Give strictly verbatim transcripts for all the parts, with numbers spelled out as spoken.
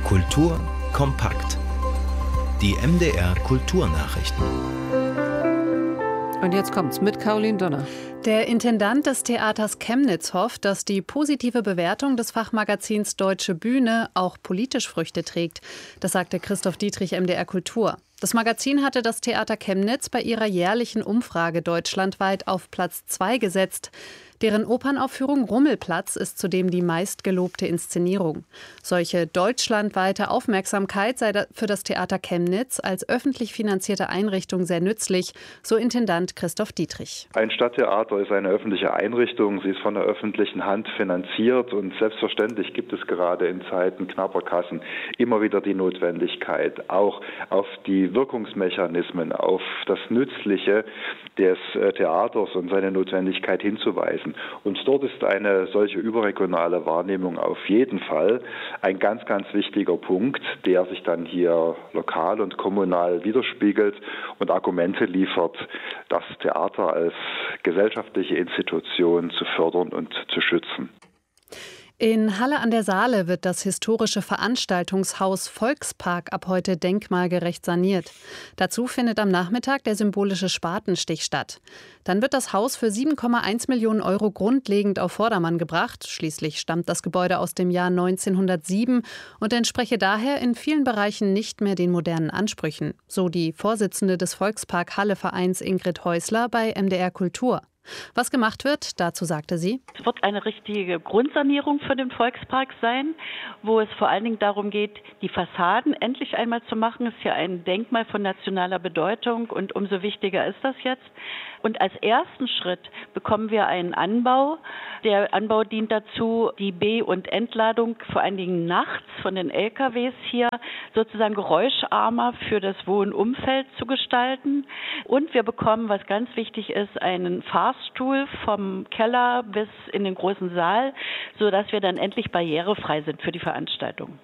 Kultur kompakt. Die M D R Kulturnachrichten. Und jetzt kommt's mit Caroline Donner. Der Intendant des Theaters Chemnitz hofft, dass die positive Bewertung des Fachmagazins Deutsche Bühne auch politisch Früchte trägt. Das sagte Christoph Dietrich, M D R Kultur. Das Magazin hatte das Theater Chemnitz bei ihrer jährlichen Umfrage deutschlandweit auf Platz zwei gesetzt. Deren Opernaufführung Rummelplatz ist zudem die meistgelobte Inszenierung. Solche deutschlandweite Aufmerksamkeit sei für das Theater Chemnitz als öffentlich finanzierte Einrichtung sehr nützlich, so Intendant Christoph Dietrich. Ein Stadttheater ist eine öffentliche Einrichtung, sie ist von der öffentlichen Hand finanziert und selbstverständlich gibt es gerade in Zeiten knapper Kassen immer wieder die Notwendigkeit, auch auf die Wirkungsmechanismen, auf das Nützliche des Theaters und seine Notwendigkeit hinzuweisen. Und dort ist eine solche überregionale Wahrnehmung auf jeden Fall ein ganz, ganz wichtiger Punkt, der sich dann hier lokal und kommunal widerspiegelt und Argumente liefert, das Theater als gesellschaftliche Institution zu fördern und zu schützen. In Halle an der Saale wird das historische Veranstaltungshaus Volkspark ab heute denkmalgerecht saniert. Dazu findet am Nachmittag der symbolische Spatenstich statt. Dann wird das Haus für sieben Komma eins Millionen Euro grundlegend auf Vordermann gebracht. Schließlich stammt das Gebäude aus dem Jahr neunzehnhundertsieben und entspreche daher in vielen Bereichen nicht mehr den modernen Ansprüchen. So die Vorsitzende des Volkspark-Halle-Vereins Ingrid Häusler bei M D R Kultur. Was gemacht wird, dazu sagte sie: Es wird eine richtige Grundsanierung für den Volkspark sein, wo es vor allen Dingen darum geht, die Fassaden endlich einmal zu machen. Es ist ja ein Denkmal von nationaler Bedeutung und umso wichtiger ist das jetzt. Und als ersten Schritt bekommen wir einen Anbau. Der Anbau dient dazu, die Be- und Entladung vor allen Dingen nachts von den L K Ws hier sozusagen geräuscharmer für das Wohnumfeld zu gestalten. Und wir bekommen, was ganz wichtig ist, einen Fahrstuhl vom Keller bis in den großen Saal, sodass wir dann endlich barrierefrei sind für die Veranstaltung.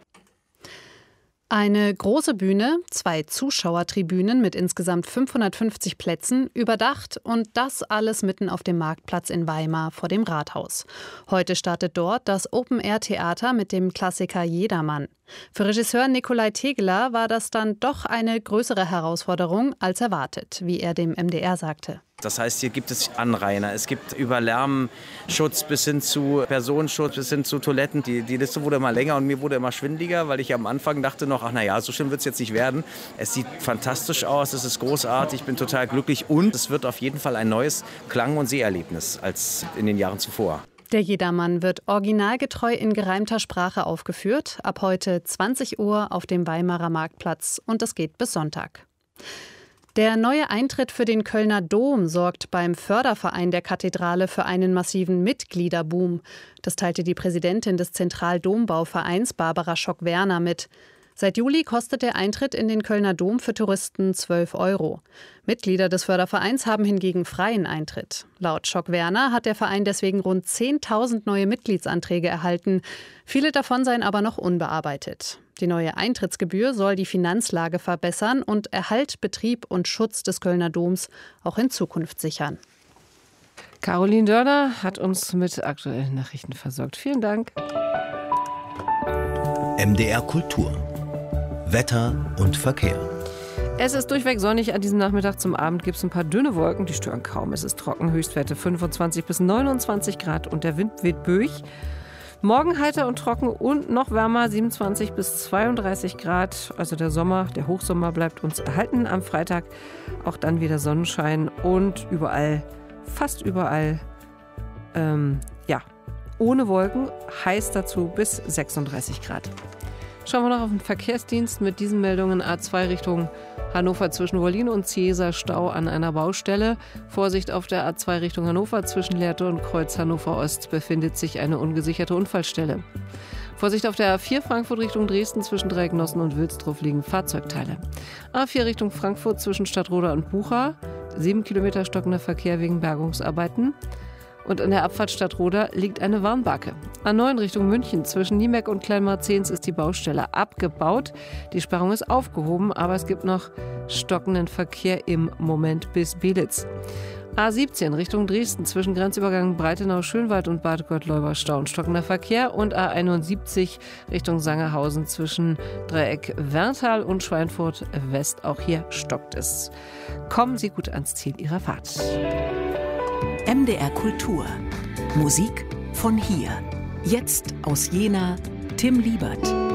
Eine große Bühne, zwei Zuschauertribünen mit insgesamt fünfhundertfünfzig Plätzen, überdacht und das alles mitten auf dem Marktplatz in Weimar vor dem Rathaus. Heute startet dort das Open-Air-Theater mit dem Klassiker Jedermann. Für Regisseur Nikolai Tegeler war das dann doch eine größere Herausforderung als erwartet, wie er dem M D R sagte. Das heißt, hier gibt es Anrainer, es gibt über Lärmschutz bis hin zu Personenschutz, bis hin zu Toiletten. Die, die Liste wurde immer länger und mir wurde immer schwindeliger, weil ich am Anfang dachte noch, ach na ja, so schlimm wird es jetzt nicht werden. Es sieht fantastisch aus, es ist großartig, ich bin total glücklich und es wird auf jeden Fall ein neues Klang- und Seherlebnis als in den Jahren zuvor. Der Jedermann wird originalgetreu in gereimter Sprache aufgeführt, ab heute zwanzig Uhr auf dem Weimarer Marktplatz und es geht bis Sonntag. Der neue Eintritt für den Kölner Dom sorgt beim Förderverein der Kathedrale für einen massiven Mitgliederboom. Das teilte die Präsidentin des Zentraldombauvereins Barbara Schock-Werner mit. Seit Juli kostet der Eintritt in den Kölner Dom für Touristen zwölf Euro. Mitglieder des Fördervereins haben hingegen freien Eintritt. Laut Schock-Werner hat der Verein deswegen rund zehntausend neue Mitgliedsanträge erhalten. Viele davon seien aber noch unbearbeitet. Die neue Eintrittsgebühr soll die Finanzlage verbessern und Erhalt, Betrieb und Schutz des Kölner Doms auch in Zukunft sichern. Caroline Dörner hat uns mit aktuellen Nachrichten versorgt. Vielen Dank. M D R Kultur. Wetter und Verkehr. Es ist durchweg sonnig. An diesem Nachmittag zum Abend gibt es ein paar dünne Wolken, die stören kaum. Es ist trocken, Höchstwerte fünfundzwanzig bis neunundzwanzig Grad und der Wind weht böig. Morgen heiter und trocken und noch wärmer, siebenundzwanzig bis zweiunddreißig Grad. Also der Sommer, der Hochsommer bleibt uns erhalten. Am Freitag auch dann wieder Sonnenschein und überall, fast überall, ähm, ja, ohne Wolken, heiß dazu bis sechsunddreißig Grad. Schauen wir noch auf den Verkehrsdienst mit diesen Meldungen. A zwei Richtung Hannover zwischen Wollin und Ziesa, Stau an einer Baustelle. Vorsicht auf der A zwei Richtung Hannover zwischen Lehrte und Kreuz Hannover Ost befindet sich eine ungesicherte Unfallstelle. Vorsicht auf der A vier Frankfurt Richtung Dresden zwischen Dreiecknossen und Wilsdruf liegen Fahrzeugteile. A vier Richtung Frankfurt zwischen Stadtroda und Bucha. Sieben Kilometer stockender Verkehr wegen Bergungsarbeiten. Und an der Abfahrt Stadtroda liegt eine Warnbarke. A neun Richtung München zwischen Niemeck und Kleinmarzens ist die Baustelle abgebaut. Die Sperrung ist aufgehoben, aber es gibt noch stockenden Verkehr im Moment bis Belitz. A siebzehn Richtung Dresden zwischen Grenzübergang Breitenau-Schönwald und Bad Gottleuba-Stau und stockender Verkehr und A einundsiebzig Richtung Sangerhausen zwischen Dreieck Werntal und Schweinfurt West. Auch hier stockt es. Kommen Sie gut ans Ziel Ihrer Fahrt. M D R Kultur. Musik von hier. Jetzt aus Jena, Tim Liebert.